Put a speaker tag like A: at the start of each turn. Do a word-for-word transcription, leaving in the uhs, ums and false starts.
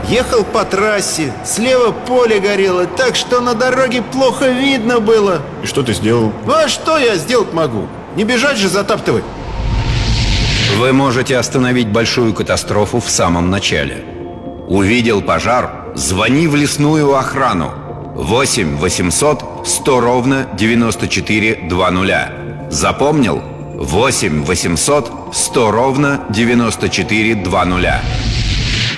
A: Ехал по трассе, слева поле горело, так что на дороге плохо видно было.
B: И что ты сделал?
A: А что я сделать могу? Не бежать же затаптывать.
C: Вы можете остановить большую катастрофу в самом начале. Увидел пожар? Звони в лесную охрану. восемь восемьсот сто ровно девяносто четыре два нуля. Запомнил? восемь восемьсот сто ровно девяносто четыре два нуля.